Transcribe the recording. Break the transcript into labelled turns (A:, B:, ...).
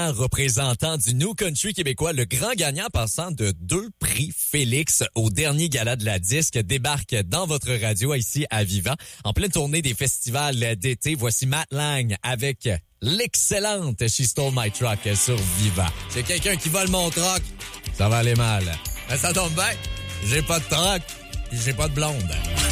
A: grand représentant du New Country québécois, le grand gagnant passant de 2 prix Félix au dernier gala de la disque, débarque dans votre radio ici à Vivant. En pleine tournée des festivals d'été, voici Matt Lang avec l'excellente She Stole My Truck sur Vivant. C'est quelqu'un qui vole mon truck, ça va aller mal. Mais ça tombe bien, j'ai pas de truck, j'ai pas de blonde.